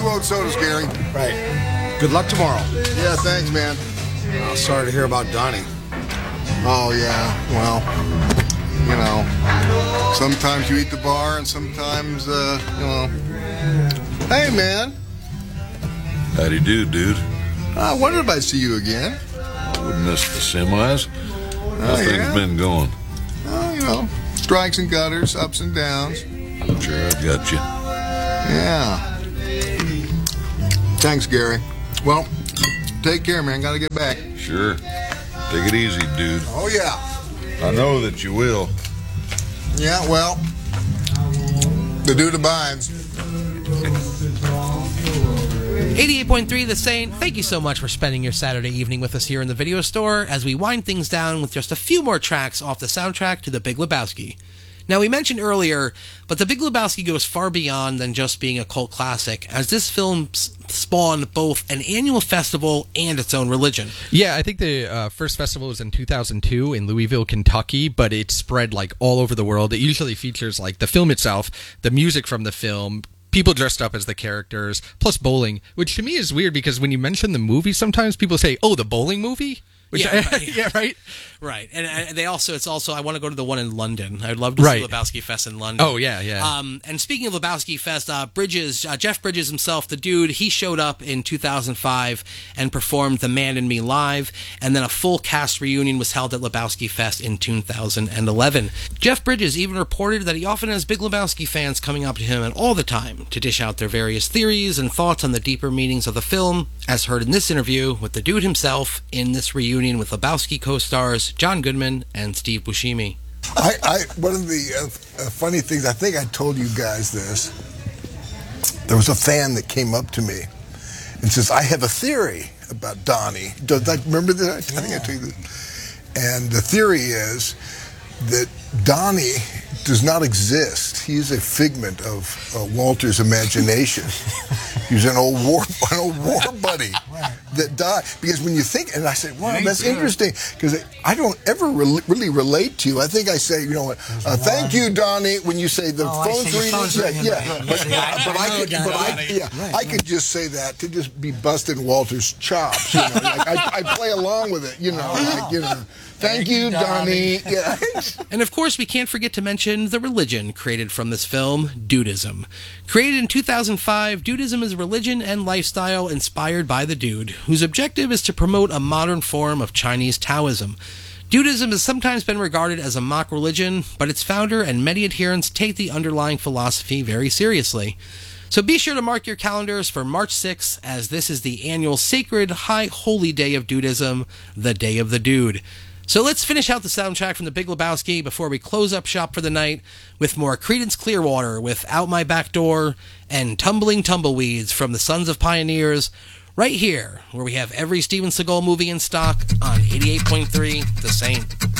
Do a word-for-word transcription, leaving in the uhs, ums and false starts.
explode sodas, Gary. Right. Good luck tomorrow. Yeah, thanks, man. Oh, sorry to hear about Donnie. Oh, yeah. Well, you know, sometimes you eat the bar and sometimes, uh, you know. Hey, man. Howdy do, dude. I wondered if I'd see you again. I wouldn't miss the semis. How Oh, things yeah? been going? Oh, you know, strikes and gutters, ups and downs. I'm sure I've got you. Yeah. Thanks, Gary. Well, take care, man. Gotta get back. Sure. Take it easy, dude. Oh, yeah. I know that you will. Yeah, well, the dude abides. eighty-eight point three The Saint, thank you so much for spending your Saturday evening with us here in the video store as we wind things down with just a few more tracks off the soundtrack to The Big Lebowski. Now, we mentioned earlier, but The Big Lebowski goes far beyond than just being a cult classic, as this film s- spawned both an annual festival and its own religion. Yeah, I think the uh, first festival was in two thousand two in Louisville, Kentucky, but it spread like all over the world. It usually features like the film itself, the music from the film, people dressed up as the characters, plus bowling, which to me is weird because when you mention the movie, sometimes people say, oh, the bowling movie? Which Yeah, I, right. yeah, right? Right, and, and they also, it's also, I want to go to the one in London. I'd love to Right. see Lebowski Fest in London. Oh, yeah, yeah. Um, and speaking of Lebowski Fest, uh, Bridges, uh, Jeff Bridges himself, the dude, he showed up in two thousand five and performed The Man in Me live, and then a full cast reunion was held at Lebowski Fest in two thousand eleven. Jeff Bridges even reported that he often has Big Lebowski fans coming up to him all the time to dish out their various theories and thoughts on the deeper meanings of the film, as heard in this interview with the dude himself in this reunion with Lebowski co-stars John Goodman and Steve Buscemi. I, I one of the uh, uh, funny things, I think I told you guys this. There was a fan that came up to me and says, I have a theory about Donnie. Does that, remember that? I think I told you this. And the theory is that Donnie does not exist. He's a figment of uh, Walter's imagination. He's an old war, an old war buddy that died. Because when you think, and I said, wow, that's interesting, because I don't ever re- really relate to you. I think I say, you know what, uh, thank you, Donnie, when you say the Oh, I phone's see your ringing. phone's Yeah, ringing. yeah. Right. But, Yeah, I- but I I, know could, Donnie. but I, yeah, Right, I could just say that to just be busting Walter's chops. You know, like I, I play along with it. You know, like, you know. Thank you, Donnie. Yeah. And of course, we can't forget to mention the religion created from this film, Dudism. Created in two thousand five, Dudism is a religion and lifestyle inspired by the dude, whose objective is to promote a modern form of Chinese Taoism. Dudism has sometimes been regarded as a mock religion, but its founder and many adherents take the underlying philosophy very seriously. So be sure to mark your calendars for March sixth, as this is the annual sacred high holy day of Dudism, the Day of the Dude. So let's finish out the soundtrack from The Big Lebowski before we close up shop for the night with more Creedence Clearwater with Out My Back Door and Tumbling Tumbleweeds from the Sons of Pioneers, right here, where we have every Steven Seagal movie in stock on eighty-eight point three The Saint.